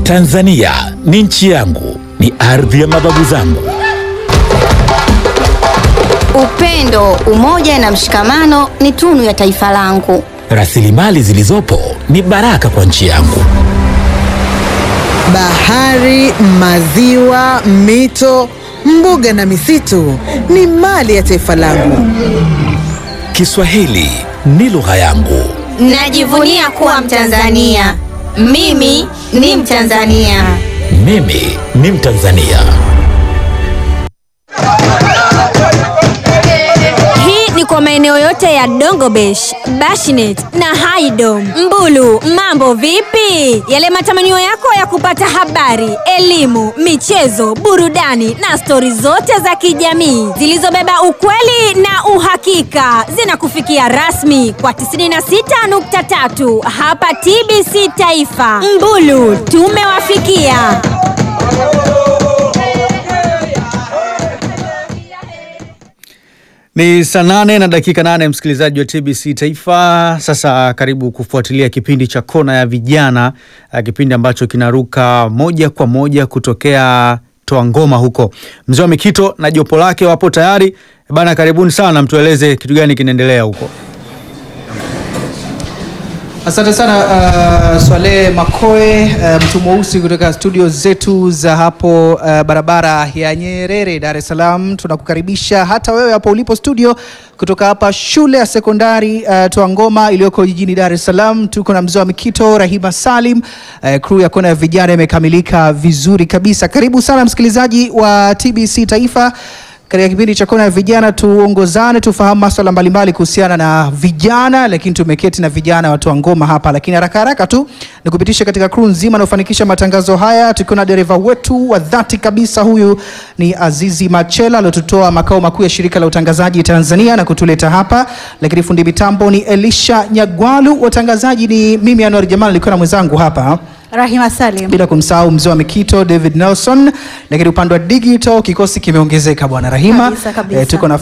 Tanzania ni nchi yangu, ni ardhi ya mababu zangu. Upendo, umoja na mshikamano ni tunu ya taifa langu. Rasilimali zilizopo ni baraka kwa nchi yangu. Bahari, maziwa, mito, mbuga na misitu ni mali ya taifa langu. Kiswahili ni lugha yangu. Najivunia kuwa Mtanzania. Mimi ni Mtanzania. Mimi ni Mtanzania. Hii ni kwa maeneo yote ya Dongobesh, Bashinet na Haidom. Mbulu, mambo vipi? Yale matamanio yako ya kupata habari, elimu, michezo, burudani na stori zote za kijamii zilizobeba ukweli na uhakika zinakufikia rasmi kwa 96.3 hapa TBC Taifa. Mbulu, tumewafikia. Ni saa 8 na dakika 8, msikilizaji wa TBC Taifa. Sasa karibu kufuatilia kipindi cha Kona ya Vijana, kipindi ambacho kinaruka moja kwa moja kutokea Toa Ngoma huko. Mzee wa Mikito na jopo lake wapo tayari. Bana, karibuni sana, mtueleze kitu gani kinaendelea huko. Asante sana Swale Makoe, mtu mweusi kutoka studio zetu za hapo barabara ya Nyerere, Dar es Salaam. Tunakukaribisha hata wewe hapo ulipo studio kutoka hapa shule ya sekondari Toa Ngoma iliyoko jijini Dar es Salaam. Tuko na Mzee wa Mikito, Rahima Salim. Crew ya Kona ya Vijana imekamilika vizuri kabisa. Karibu sana msikilizaji wa TBC Taifa. Katika kipindi cha Kona ya Vijana tuongozane, tufahamu masuala mbalimbali kuhusiana na vijana, lakini tumeketi na vijana watu wa ngoma hapa. Lakini haraka tu nikupitisha katika crew nzima inayofanikisha matangazo haya. Tuko na dereva wetu wa dhati kabisa, huyu ni Azizi Machela aliyotutoa makao makuu ya shirika la utangazaji Tanzania na kutuleta hapa. Lakini fundi mitambo ni Elisha Nyagwalu, watangazaji ni mimi Anwar Jamal, nilikuwa na mwenzangu hapa Rahima Salim. Bila kumsahau Mzee wa Mikito David Nelson. Lakini upande wa digital kikosi kimeongezeka bwana Rahima. Kabisa. Tuko na